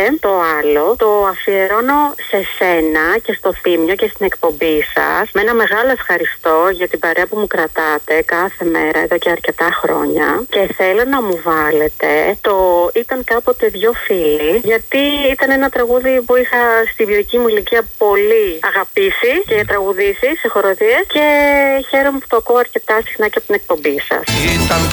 το άλλο το αφιερώνω σε σένα και στο Θήμιο και στην εκπομπή σας. Με ένα μεγάλο ευχαριστώ για την παρέα που μου κρατάτε κάθε μέρα εδώ και αρκετά χρόνια. Και θέλω να μου βάλετε το «Ήταν κάποτε δυο φίλοι», γιατί ήταν ένα τραγούδι που είχα στη βιωτική μου ηλικία πολύ αγαπήσει και τραγουδήσει σε χοροδίες και χαίρομαι που το ακούω αρκετά συχνά και από την εκπομπή σας.